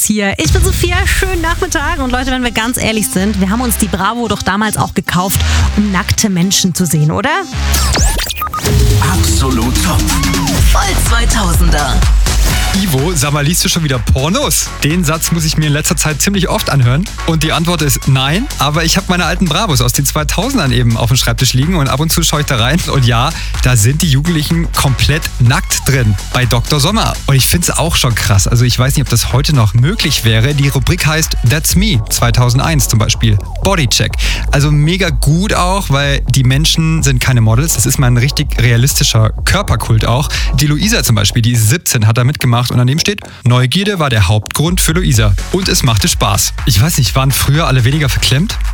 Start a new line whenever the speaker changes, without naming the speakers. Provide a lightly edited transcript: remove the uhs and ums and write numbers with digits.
Schatz hier. Ich bin Sophia, schönen Nachmittag. Und Leute, wenn wir ganz ehrlich sind, wir haben uns die Bravo doch damals auch gekauft, um nackte Menschen zu sehen, oder?
Absolut top.
Voll 2000er.
Ivo, sag mal, liest du schon wieder Pornos? Den Satz muss ich mir in letzter Zeit ziemlich oft anhören. Und die Antwort ist nein, aber ich habe meine alten Bravos aus den 2000ern eben auf dem Schreibtisch liegen und ab und zu schaue ich da rein. Und ja, da sind die Jugendlichen komplett nackt drin bei Dr. Sommer. Und ich finde es auch schon krass. Also ich weiß nicht, ob das heute noch möglich wäre. Die Rubrik heißt That's Me 2001 zum Beispiel. Bodycheck. Also mega gut auch, weil die Menschen sind keine Models. Das ist mal ein richtig realistischer Körperkult auch. Die Luisa zum Beispiel, die ist 17, hat da mitgemacht und an dem steht, Neugierde war der Hauptgrund für Luisa. Und es machte Spaß. Ich weiß nicht, waren früher alle weniger verklemmt?